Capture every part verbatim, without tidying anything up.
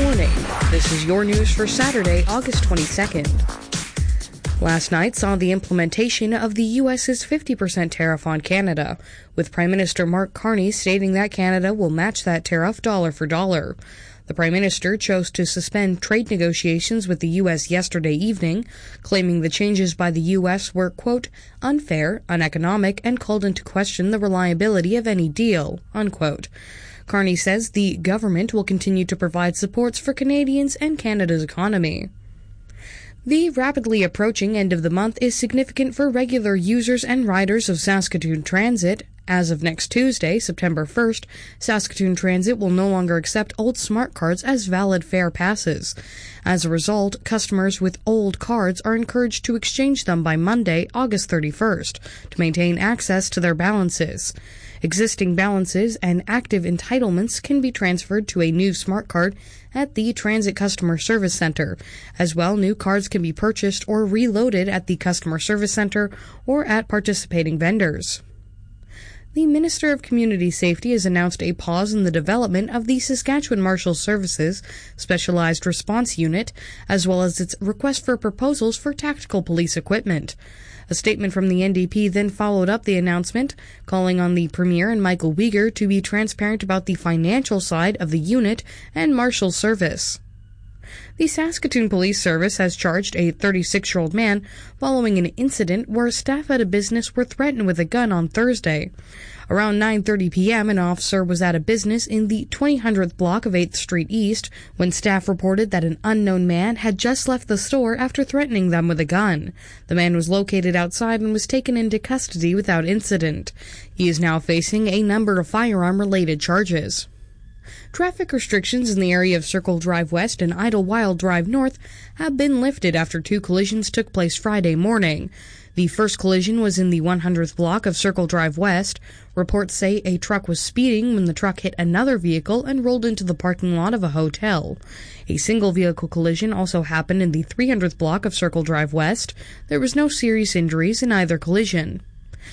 morning. This is your news for Saturday, August twenty-second. Last night saw the implementation of the U S's fifty percent tariff on Canada, with Prime Minister Mark Carney stating that Canada will match that tariff dollar for dollar. The Prime Minister chose to suspend trade negotiations with the U S yesterday evening, claiming the changes by the U S were, quote, unfair, uneconomic, and called into question the reliability of any deal, unquote. Carney says the government will continue to provide supports for Canadians and Canada's economy. The rapidly approaching end of the month is significant for regular users and riders of Saskatoon Transit. As of next Tuesday, September first, Saskatoon Transit will no longer accept old smart cards as valid fare passes. As a result, customers with old cards are encouraged to exchange them by Monday, August thirty-first, to maintain access to their balances. Existing balances and active entitlements can be transferred to a new smart card at the Transit Customer Service Center. As well, new cards can be purchased or reloaded at the Customer Service Center or at participating vendors. The Minister of Community Safety has announced a pause in the development of the Saskatchewan Marshal Services Specialized Response Unit, as well as its request for proposals for tactical police equipment. A statement from the N D P then followed up the announcement, calling on the Premier and Michael Uyghur to be transparent about the financial side of the unit and Marshal Service. The Saskatoon Police Service has charged a thirty-six-year-old man following an incident where staff at a business were threatened with a gun on Thursday. Around nine thirty p.m., an officer was at a business in the twenty hundredth block of eighth Street East when staff reported that an unknown man had just left the store after threatening them with a gun. The man was located outside and was taken into custody without incident. He is now facing a number of firearm-related charges. Traffic restrictions in the area of Circle Drive West and Idlewild Drive North have been lifted after two collisions took place Friday morning. The first collision was in the one hundredth block of Circle Drive West. Reports say a truck was speeding when the truck hit another vehicle and rolled into the parking lot of a hotel. A single vehicle collision also happened in the three hundredth block of Circle Drive West. There was no serious injuries in either collision.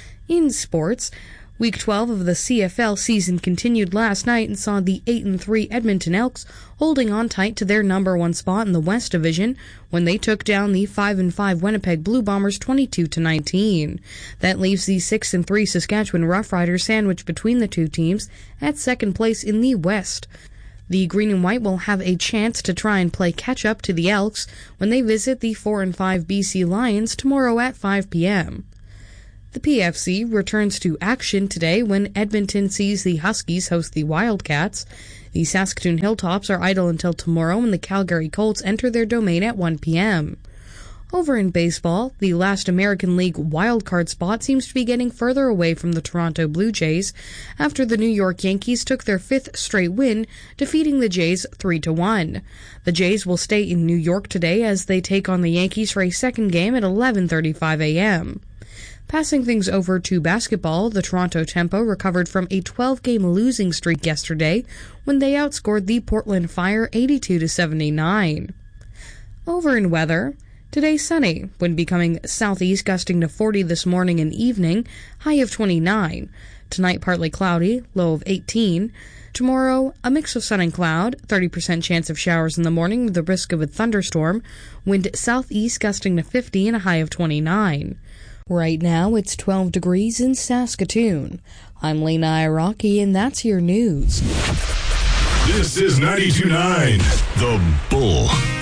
In sports, Week twelve of the C F L season continued last night and saw the eight and three Edmonton Elks holding on tight to their number one spot in the West Division when they took down the five and five Winnipeg Blue Bombers twenty-two to nineteen. That leaves the six and three Saskatchewan Roughriders sandwiched between the two teams at second place in the West. The Green and White will have a chance to try and play catch-up to the Elks when they visit the four and five B C Lions tomorrow at five p.m. The P F C returns to action today when Edmonton sees the Huskies host the Wildcats. The Saskatoon Hilltops are idle until tomorrow when the Calgary Colts enter their domain at one p.m. Over in baseball, the last American League wildcard spot seems to be getting further away from the Toronto Blue Jays after the New York Yankees took their fifth straight win, defeating the Jays three to one. The Jays will stay in New York today as they take on the Yankees for a second game at eleven thirty-five a.m. Passing things over to basketball, the Toronto Tempo recovered from a twelve-game losing streak yesterday when they outscored the Portland Fire eighty-two to seventy-nine. Over in weather, today sunny, wind becoming southeast gusting to forty this morning and evening, high of twenty-nine. Tonight partly cloudy, low of eighteen. Tomorrow, a mix of sun and cloud, thirty percent chance of showers in the morning with the risk of a thunderstorm, wind southeast gusting to fifty and a high of twenty-nine. Right now, it's twelve degrees in Saskatoon. I'm Lena Iraqi, and that's your news. This is ninety-two point nine, The Bull.